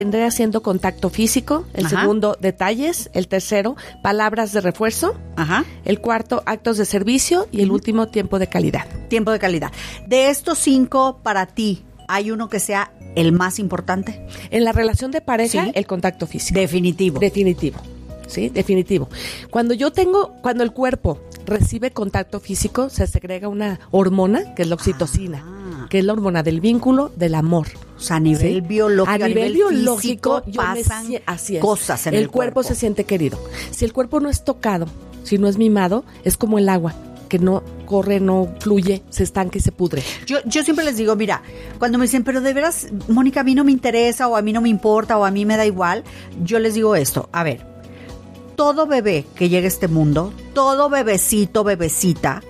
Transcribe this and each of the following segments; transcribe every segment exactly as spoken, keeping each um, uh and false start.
Vendré haciendo contacto físico, el Ajá. segundo, detalles, el tercero, palabras de refuerzo, Ajá. el cuarto, actos de servicio y el último, tiempo de calidad. Tiempo de calidad. De estos cinco, para ti, ¿hay uno que sea el más importante? En la relación de pareja, Sí. el contacto físico. Definitivo. Definitivo, sí, definitivo. Cuando yo tengo, cuando el cuerpo recibe contacto físico, se segrega una hormona, que es la oxitocina, Ah. que es la hormona del vínculo, del amor. O sea, a nivel ¿sí? biológico, a nivel, a nivel biológico, físico, yo me pasan sie- así es. cosas en el, el cuerpo cuerpo se siente querido. Si el cuerpo no es tocado, si no es mimado, es como el agua, que no corre, no fluye, se estanca y se pudre. Yo, yo siempre les digo, mira, cuando me dicen, pero de veras, Mónica, a mí no me interesa, o a mí no me importa, o a mí me da igual, yo les digo esto, a ver, todo bebé que llega a este mundo, todo bebecito, bebecita,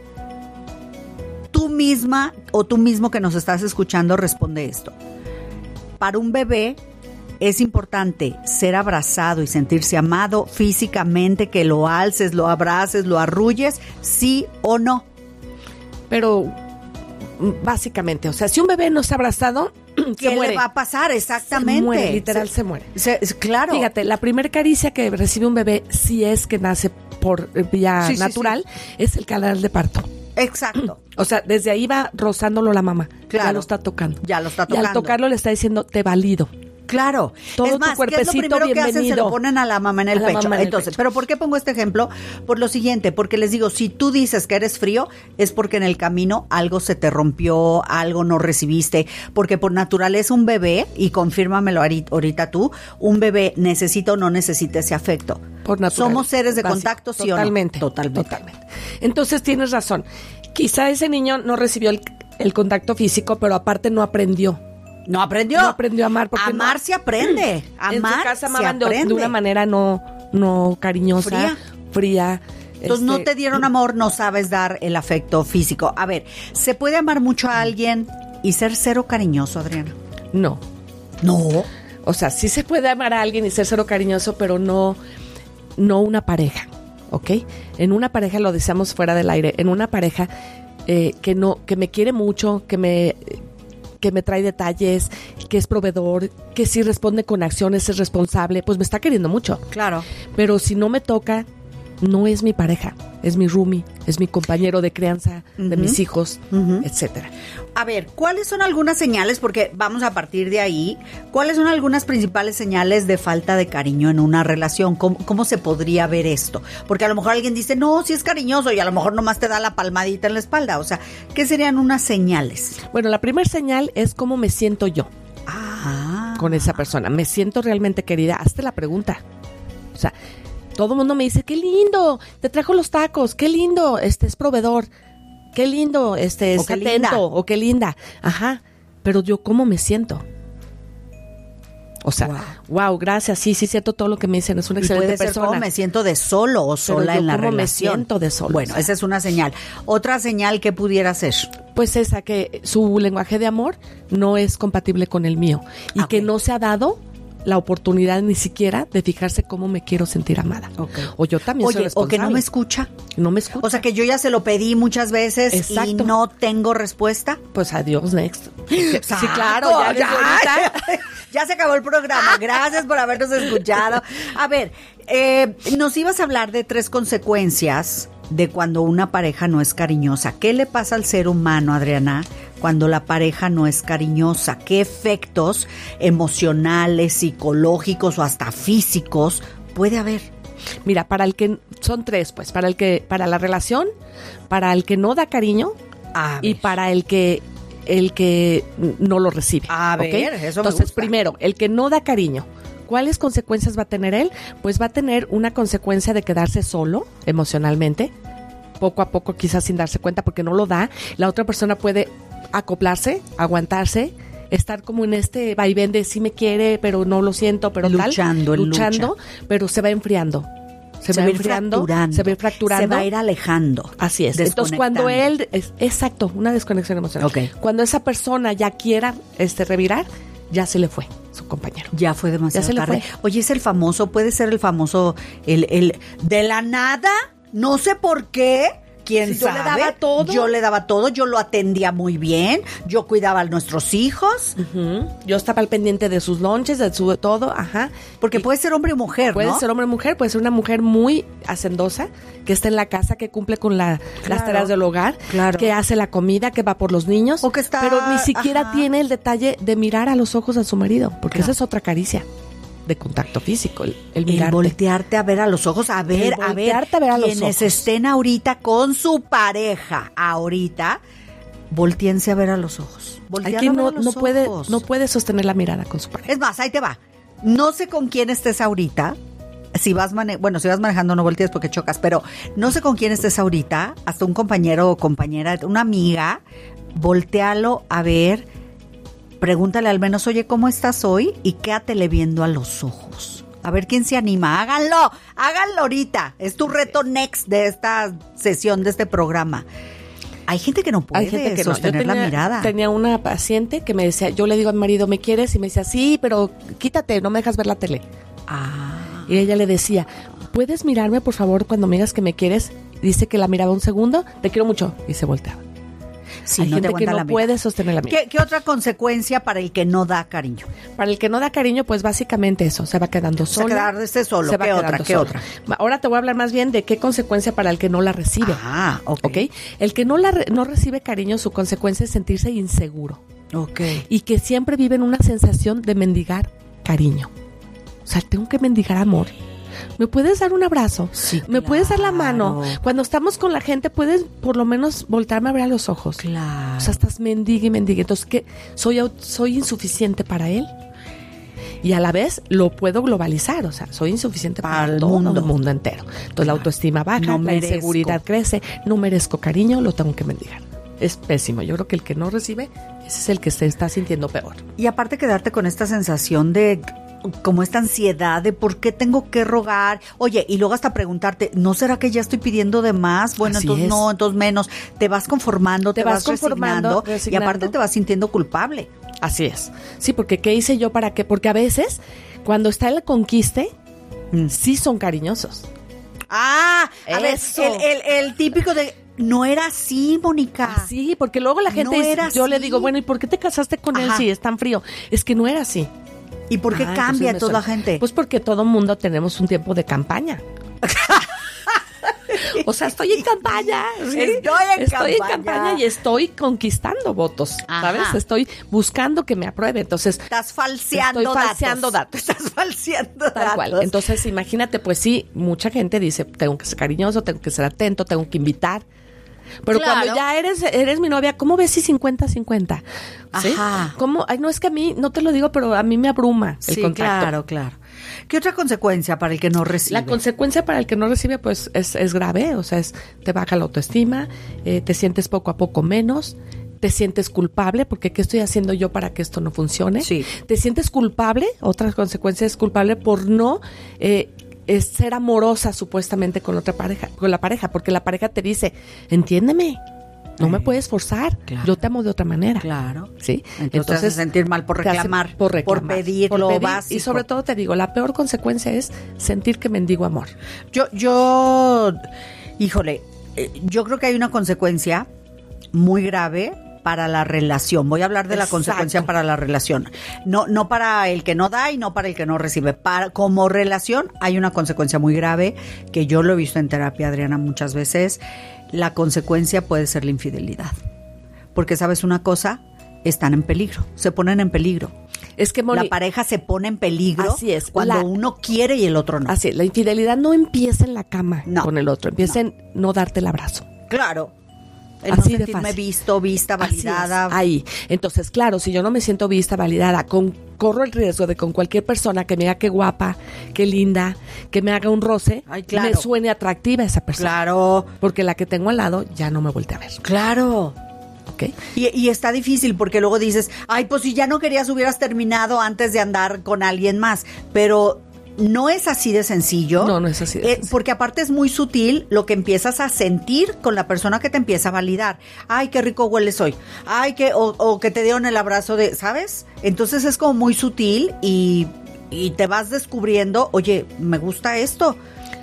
tú misma o tú mismo que nos estás escuchando, responde esto. Para un bebé es importante ser abrazado y sentirse amado físicamente, que lo alces, lo abraces, lo arrulles, sí o no. Pero básicamente, o sea, si un bebé no está abrazado, ¿Qué se muere. le va a pasar? Exactamente. Se muere, literal Se- se muere. se- claro. Fíjate, la primer caricia que recibe un bebé, si es que nace por eh, vía Sí, sí, natural, es el canal de parto. Exacto. O sea, desde ahí va rozándolo la mamá. Claro. Ya lo está tocando. Ya lo está Y al tocando. tocarlo le está diciendo, te valido. Claro. Todo es tu más, ¿qué es lo cuerpecito primero que hacen? Se bienvenido. lo ponen a la mamá en el A la pecho. mamá en el Entonces, pecho. ¿pero por qué pongo este ejemplo? Por lo siguiente, porque les digo, si tú dices que eres frío, es porque en el camino algo se te rompió, algo no recibiste, porque por naturaleza un bebé, y confírmamelo ahori- ahorita tú, un bebé necesita o no necesita ese afecto. Por naturaleza. Somos seres de Básico. contacto, ¿sí Totalmente, o no? Totalmente. Totalmente. Entonces tienes razón. Quizá ese niño no recibió el, el contacto físico, pero aparte no aprendió. No aprendió. No aprendió a amar. Porque Amar no- se aprende. Amar en su casa se amaban de, aprende. de una manera no, no cariñosa, Fría. fría. Entonces no este, te dieron amor, no sabes dar el afecto físico. A ver, ¿se puede amar mucho a alguien y ser cero cariñoso, Adriana? No. No. O sea, sí se puede amar a alguien y ser cero cariñoso, pero no, no una pareja, ¿ok? En una pareja, lo decíamos fuera del aire, en una pareja eh, que no, que me quiere mucho, que me, que me trae detalles, que es proveedor, que sí responde con acciones, es responsable, pues me está queriendo mucho. Claro. Pero si no me toca, no es mi pareja, es mi roomie, es mi compañero de crianza, de Ujú. mis hijos, Ujú. etcétera. A ver, ¿cuáles son algunas señales? Porque vamos a partir de ahí. ¿Cuáles son algunas principales señales de falta de cariño en una relación? ¿Cómo, cómo se podría ver esto? Porque a lo mejor alguien dice, no, sí es cariñoso, y a lo mejor nomás te da la palmadita en la espalda. O sea, ¿qué serían unas señales? Bueno, la primera señal es cómo me siento yo Ah. con esa persona. ¿Me siento realmente querida? Hazte la pregunta. O sea, todo el mundo me dice, qué lindo, te trajo los tacos, qué lindo, este es proveedor, qué lindo, este O es qué atento, linda. o qué linda. Ajá, pero yo, ¿cómo me siento? O sea, wow, gracias, sí, sí siento todo lo que me dicen, es una Y excelente puede ser persona. cómo me siento de solo o sola yo en la cómo me relación. siento de solo, Bueno, o sea. esa es una señal. Otra señal que pudiera ser. Pues esa, que su lenguaje de amor no es compatible con el mío y Ok. que no se ha dado la oportunidad ni siquiera de fijarse cómo me quiero sentir amada. Ok. O yo también soy Oye, o que no responsable. me escucha. No me escucha. O sea, que yo ya se lo pedí muchas veces y Exacto. no tengo respuesta. Pues adiós, next. Sí, Saco, claro, ya, desde ahorita. ya se acabó el programa. Gracias por habernos escuchado. A ver, eh, nos ibas a hablar de tres consecuencias de cuando una pareja no es cariñosa. ¿Qué le pasa al ser humano, Adriana, cuando la pareja no es cariñosa? ¿Qué efectos emocionales, psicológicos o hasta físicos puede haber? Mira, para el que son tres, pues, para el que, para la relación, para el que no da cariño A y ver. para el que el que no lo recibe. A ¿ok? ver, eso me Entonces, gusta. primero, el que no da cariño. ¿Cuáles consecuencias va a tener él? Pues va a tener una consecuencia de quedarse solo emocionalmente, poco a poco, quizás sin darse cuenta porque no lo da. La otra persona puede acoplarse, aguantarse, estar como en este vaivén de sí me quiere, pero no lo siento, pero Luchando, tal, en luchando, pero se va enfriando. Se, va va a ir enfriando, fracturando. se va a ir fracturando. Se va a ir alejando. Así es. Entonces, cuando él, es, exacto, una desconexión emocional. Ok. Cuando esa persona ya quiera este revirar, ya se le fue su compañero. Ya fue demasiado Ya se le tarde. fue. Oye, es el famoso, puede ser el famoso, el, el, de la nada, no sé por qué, quién si yo sabe. le daba todo. Yo le daba todo, yo lo atendía muy bien, yo cuidaba a nuestros hijos. Uh-huh. Yo estaba al pendiente de sus lonches, de su todo, ajá. Porque Y puede ser hombre o mujer, puede ¿no? ser hombre o mujer, puede ser una mujer muy hacendosa, que está en la casa, que cumple con la, Claro, las tareas del hogar, claro. que hace la comida, que va por los niños. O que está- pero ni siquiera ajá. tiene el detalle de mirar a los ojos a su marido, porque Claro. esa es otra caricia de contacto físico, el, el El mirarte. voltearte a ver a los ojos, a ver, a ver, voltearte a ver a los quienes ojos. estén ahorita con su pareja, ahorita, volteense a ver a los ojos. Hay Voltear quien a ver no, a los no puede, ojos. no puede sostener la mirada con su pareja. Es más, ahí te va. No sé con quién estés ahorita. Si vas mane bueno, si vas manejando no voltees porque chocas, pero no sé con quién estés ahorita, hasta un compañero o compañera, una amiga, voltealo a ver, pregúntale al menos, oye, ¿cómo estás hoy? Y quédatele viendo a los ojos. A ver quién se anima. Háganlo, háganlo ahorita. Es tu reto next de esta sesión, de este programa. Hay gente que no puede Hay gente que no. Yo sostener tenía, la mirada. tenía una paciente que me decía, yo le digo a mi marido, ¿me quieres? Y me decía, sí, pero quítate, no me dejas ver la tele. Ah. Y ella le decía, ¿puedes mirarme, por favor, cuando me digas que me quieres? Dice que la miraba un segundo, te quiero mucho. Y se volteaba. Sí, Hay no te gente que aguanta no la mirada. puede sostener la mirada. ¿Qué, ¿Qué otra consecuencia para el que no da cariño? Para el que no da cariño, pues básicamente eso, se va quedando Se va solo. a quedar este solo. Se va ¿Qué otra? quedando ¿Qué solo. otra? Ahora te voy a hablar más bien de qué consecuencia para el que no la recibe. Ah, ok. ¿Ok? El que no, la re- no recibe cariño, su consecuencia es sentirse inseguro. Ok. Y que siempre vive en una sensación de mendigar cariño. O sea, tengo que mendigar amor. ¿Me puedes dar un abrazo? Sí, ¿Me puedes dar la mano? claro. Cuando estamos con la gente, puedes por lo menos voltearme a ver a los ojos. Claro. O sea, estás mendigue y mendigue. Entonces, ¿qué? ¿Soy, au- ¿Soy insuficiente para él? Y a la vez lo puedo globalizar. O sea, soy insuficiente para, Para el todo mundo. el mundo entero. Entonces, la autoestima baja, No la merezco. inseguridad crece. No merezco cariño, lo tengo que mendigar. Es pésimo. Yo creo que el que no recibe, ese es el que se está sintiendo peor. Y aparte quedarte con esta sensación de como esta ansiedad de por qué tengo que rogar. Oye, y luego hasta preguntarte, ¿no será que ya estoy pidiendo de más? Bueno, Así entonces es. no, entonces menos. Te vas conformando, te, Te vas, vas conformando, resignando, y resignando. aparte te vas sintiendo culpable. Así es. Sí, porque ¿qué hice yo para qué? Porque a veces, cuando está el conquiste, Mm. sí son cariñosos. Ah, a Eso. ver, el, el, el típico de, no era así, Mónica. Sí, porque luego la gente No dice, era yo le así. digo, bueno, ¿y por qué te casaste con él Ajá. si es tan frío? Es que no era así. ¿Y por qué Ah, cambia entonces me toda la suena. gente? Pues porque todo mundo tenemos un tiempo de campaña. O sea, estoy en campaña. ¿sí? Estoy en Estoy en campaña. campaña y estoy conquistando votos, Ajá. ¿sabes? Estoy buscando que me apruebe. Entonces, Estás falseando Estoy datos. falseando datos. Estás falseando tal cual. datos. Entonces, imagínate, pues sí, mucha gente dice, tengo que ser cariñoso, tengo que ser atento, tengo que invitar. Pero Claro. cuando ya eres eres mi novia, ¿cómo ves si cincuenta cincuenta? ¿Sí? Ajá. ¿Cómo? Ay, no, es que a mí, no te lo digo, pero a mí me abruma el Sí, contacto. claro, claro. ¿Qué otra consecuencia para el que no recibe? La consecuencia para el que no recibe, pues, es, es grave. O sea, es, te baja la autoestima, eh, te sientes poco a poco menos, te sientes culpable, porque ¿qué estoy haciendo yo para que esto no funcione? Sí. Te sientes culpable, otra consecuencia es culpable por no eh, es ser amorosa supuestamente con otra pareja, con la pareja, porque la pareja te dice, entiéndeme, no me puedes forzar, Claro. yo te amo de otra manera. Claro. ¿Sí? Entonces, te hace sentir mal por te hace- reclamar, por, reclamar, por pedir por lo pedir, básico. Y sobre todo te digo, la peor consecuencia es sentir que mendigo amor. Yo, yo, híjole, eh, yo creo que hay una consecuencia muy grave para la relación. Voy a hablar de la Exacto. consecuencia para la relación. No, no para el que no da y no para el que no recibe. Para, como relación hay una consecuencia muy grave que yo lo he visto en terapia, Adriana, muchas veces. La consecuencia puede ser la infidelidad. Porque, ¿sabes una cosa? Están en peligro, se ponen en peligro. Es que, Moni, La pareja se pone en peligro Así es, cuando la- uno quiere y el otro no. así, la infidelidad no empieza en la cama No, con el otro, empieza en no darte el abrazo. Claro. El Así no de sentirme fácil. visto, vista, Así es, validada. ahí. Entonces, claro, si yo no me siento vista, validada, con, corro el riesgo de con cualquier persona que me diga qué guapa, qué linda, que me haga un roce, Ay, claro. me suene atractiva esa persona. Claro, Porque la que tengo al lado ya no me voltea a ver. claro. ¿Ok? Y, y está difícil porque luego dices, ay, pues si ya no querías hubieras terminado antes de andar con alguien más. Pero no es así de sencillo. No, no es así de Eh, sencillo. porque aparte es muy sutil lo que empiezas a sentir con la persona que te empieza a validar. Ay, qué rico hueles hoy. Ay, que, o, o que te dieron el abrazo de, ¿sabes? Entonces es como muy sutil y, y te vas descubriendo, oye, me gusta esto.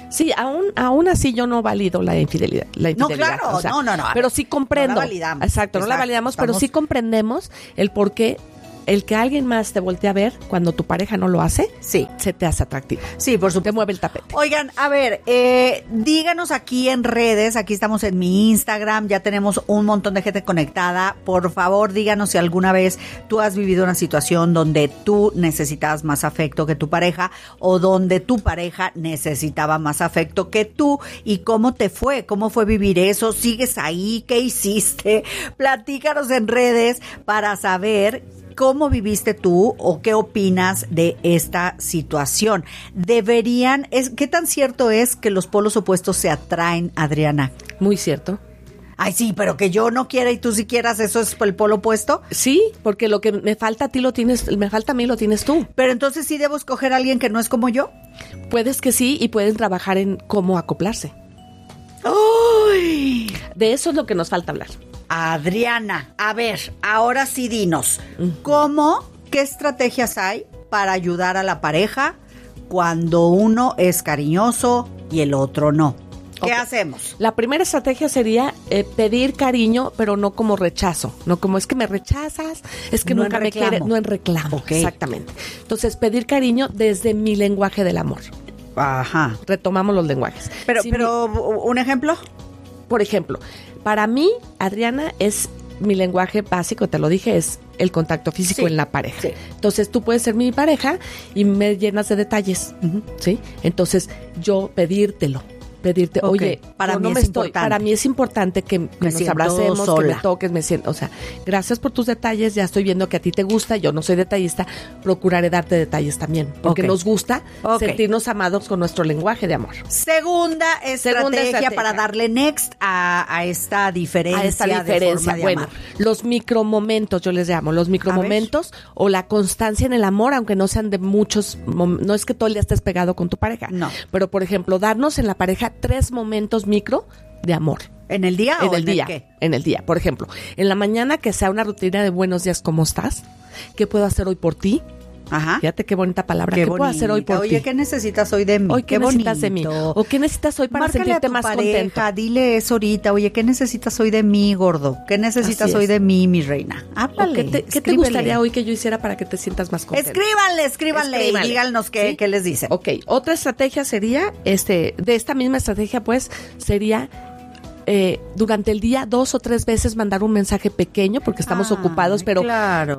Sí, aún, aún así yo no valido la infidelidad. La No, infidelidad, claro, o sea, no, no, no. a Pero ver, sí comprendo. No la validamos. Exacto, no la Exacto, validamos, pero estamos- sí comprendemos el por qué el que alguien más te voltee a ver cuando tu pareja no lo hace, Sí. se te hace atractivo. Sí, por Te supuesto. mueve el tapete. Oigan, a ver, eh, díganos aquí en redes, aquí estamos en mi Instagram, ya tenemos un montón de gente conectada. Por favor, díganos si alguna vez tú has vivido una situación donde tú necesitabas más afecto que tu pareja o donde tu pareja necesitaba más afecto que tú y cómo te fue, cómo fue vivir eso, sigues ahí, qué hiciste. Platícanos en redes para saber ¿cómo viviste tú o qué opinas de esta situación? Deberían, es, ¿qué tan cierto es que los polos opuestos se atraen, Adriana? Muy cierto. Ay, sí, pero que yo no quiera y tú sí quieras, ¿eso es el polo opuesto? Sí, porque lo que me falta a ti lo tienes, me falta a mí lo tienes tú. Pero entonces sí debo escoger a alguien que no es como yo. Puedes que sí y pueden trabajar en cómo acoplarse. ¡Ay! De eso es lo que nos falta hablar. Adriana, a ver, ahora sí dinos, ¿cómo, qué estrategias hay para ayudar a la pareja cuando uno es cariñoso y el otro no? ¿Qué Ok. hacemos? La primera estrategia sería eh, pedir cariño, pero no como rechazo, no como es que me rechazas, es que No nunca en me reclamo. quieres, no en reclamo. Ok. Exactamente. Entonces, pedir cariño desde mi lenguaje del amor. Ajá. Retomamos los lenguajes. Pero, Si pero, ¿un ejemplo? mi- por ejemplo, para mí, Adriana, es mi lenguaje básico, te lo dije, es el contacto físico Sí, en la pareja. sí. Entonces, tú puedes ser mi pareja y me llenas de detalles, Ujú. ¿sí? Entonces, yo pedírtelo. Pedirte, Ok, oye, para yo mí no es me estoy, importante. para mí es importante que, que Me nos siento abracemos, que sola. me toques, me siento, o sea, gracias por tus detalles, ya estoy viendo que a ti te gusta, yo no soy detallista, procuraré darte detalles también, porque Ok. nos gusta Ok. sentirnos amados con nuestro lenguaje de amor. Segunda estrategia, Segunda estrategia. para darle next a, a esta diferencia. A esta de diferencia, forma de bueno, amar. los micromomentos, yo les llamo, los micromomentos o la constancia en el amor, aunque no sean de muchos, mom- no es que todo el día estés pegado con tu pareja, No. pero por ejemplo, darnos en la pareja tres momentos micro de amor. ¿En el día En o el en día, el qué? en el día. Por ejemplo, en la mañana que sea una rutina de buenos días, ¿cómo estás? ¿Qué puedo hacer hoy por ti? Ajá. Fíjate qué bonita palabra. ¿Qué, puedo hacer hoy por Oye, ti? ¿qué necesitas hoy de mí? Hoy, ¿qué, necesitas de mí? bonito. ¿O qué necesitas hoy para Márcale sentirte a tu más pareja, contento? dile eso ahorita. Oye, ¿qué necesitas hoy de mí, gordo? ¿Qué necesitas Así hoy es. de mí, mi reina? ¿O Háblale. ¿Qué te, qué te escríbele. gustaría hoy que yo hiciera para que te sientas más contento? Escríbanle, escríbanle, Escríbanle, y díganos qué, ¿sí? qué les dicen. Ok, otra estrategia sería, este, de esta misma estrategia, pues, sería eh, durante el día dos o tres veces mandar un mensaje pequeño, porque estamos Ay, ocupados, pero claro.